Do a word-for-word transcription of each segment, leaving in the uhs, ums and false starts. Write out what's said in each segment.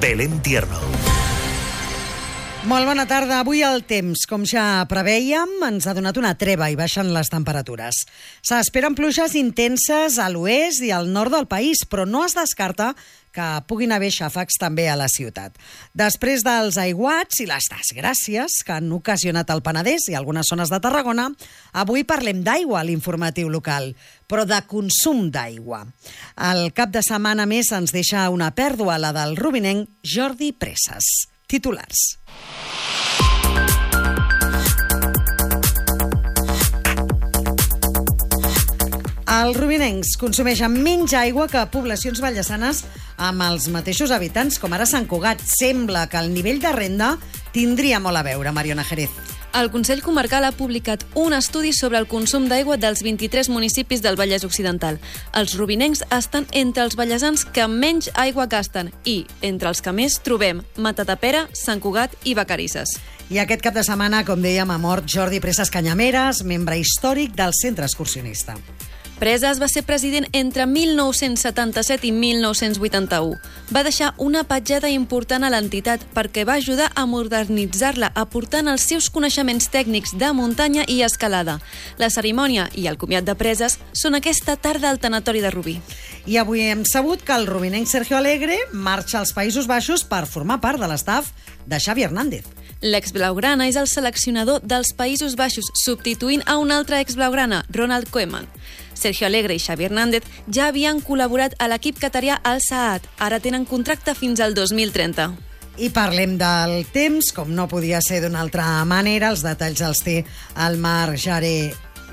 Belén Tierno. Molt bona tarda. Avui el temps, com ja preveiem, ens ha donat una treva i baixen les temperatures. S'esperen pluges intenses a l'oest i al nord del país, però no es descarta que puguin haver xàfecs també a la ciutat. Després dels aiguats i les desgràcies que han ocasionat el Penedès i algunes zones de Tarragona, avui parlem d'aigua a l'informatiu local, però de consum d'aigua. El cap de setmana més ens deixa una pèrdua, la del rubinenc Jordi Presas. Titulars. Els rubinencs consumeixen menys aigua que poblacions vallesanes amb els mateixos habitants, com ara Sant Cugat. Sembla que el nivell de renda tindria molt a veure, Mariona Jerez. El Consell Comarcal ha publicat un estudi sobre el consum d'aigua dels vint-i-tres municipis del Vallès Occidental. Els rubinencs estan entre els vallesans que menys aigua gasten i, entre els que més, trobem Matadepera, Sant Cugat i Vacarisses. I aquest cap de setmana, com dèiem, ha mort Jordi Presas Canyameres, membre històric del Centre Excursionista. Presas va ser president entre mil nou-cents setanta-set i mil nou-cents vuitanta-u. Va deixar una petjada important a l'entitat perquè va ajudar a modernitzar-la aportant els seus coneixements tècnics de muntanya i escalada. La cerimònia i el comiat de Presas són aquesta tarda al tanatori de Rubí. I avui hem sabut que el rubinenc Sergio Alegre marxa als Països Baixos per formar part de l'estaf de Xavi Hernández. L'ex-blaugrana és el seleccionador dels Països Baixos, substituint a un altre ex-blaugrana, Ronald Koeman. Sergio Alegre i Xavi Hernández ja havien col·laborat a l'equip catarià Al Saad. Ara tenen contracte fins al dos mil trenta. I parlem del temps, com no podia ser d'una altra manera. Els detalls els té el Marc Jare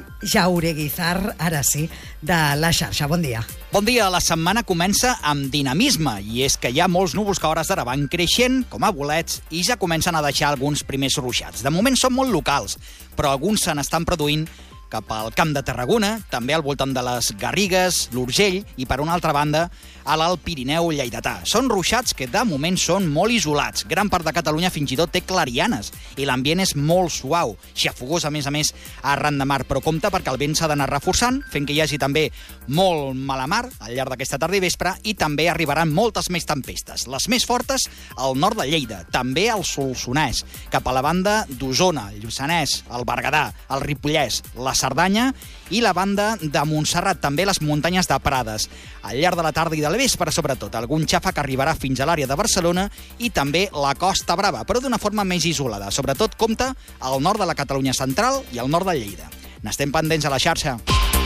Jaureguizar, ara sí, de La Xarxa. Bon dia. Bon dia. La setmana comença amb dinamisme, i és que hi ha molts núvols que a hores d'ara van creixent, com a bolets, i ja comencen a deixar alguns primers ruixats. De moment són molt locals, però alguns se n'estan produint cap al Camp de Tarragona, també al voltant de les Garrigues, l'Urgell i, per una altra banda, a l'Alt Pirineu lleidatà. Són ruixats que, de moment, són molt isolats. Gran part de Catalunya fins i tot té clarianes i l'ambient és molt suau, xafogós, a més a més, arran de mar. Però compte perquè el vent s'ha d'anar reforçant, fent que hi hagi també molt mala mar al llarg d'aquesta tarda i vespre, i també arribaran moltes més tempestes. Les més fortes al nord de Lleida, també al Solsonès, cap a la banda d'Osona, el Lluçanès, el Berguedà, el Ripollès, la Cerdanya i la banda de Montserrat, també les muntanyes de Prades. Al llarg de la tarda i de la vespre, sobretot, algun xàfec arribarà fins a l'àrea de Barcelona i també la Costa Brava, però d'una forma més isolada. Sobretot, compte al nord de la Catalunya central i al nord de Lleida. N'estem pendents a la xarxa.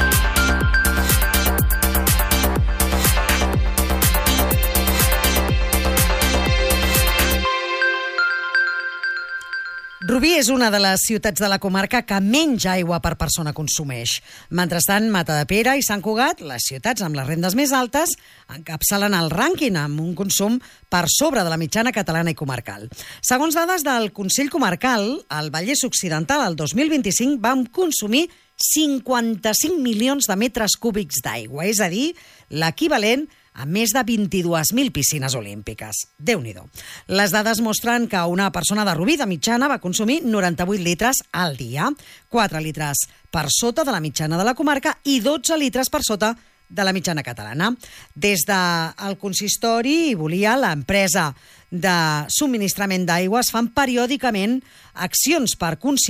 Rubí és una de les ciutats de la comarca que menys aigua per persona consumeix. Mentrestant, Matadepera i Sant Cugat, les ciutats amb les rendes més altes, encapçalen el rànquing amb un consum per sobre de la mitjana catalana i comarcal. Segons dades del Consell Comarcal, al Vallès Occidental el dos mil vint-i-cinc vam consumir cinquanta-cinc milions de metres cúbics d'aigua, és a dir, l'equivalent a més de vint-i-dues mil piscines olímpiques. Déu-n'hi-do. Les dades mostren que una persona de Rubí de mitjana va consumir noranta-vuit litres al dia, quatre litres per sota de la mitjana de la comarca i dotze litres per sota de la mitjana catalana. Des del consistori i volia l'empresa de subministrament d'aigua es fan periòdicament accions per conscienciar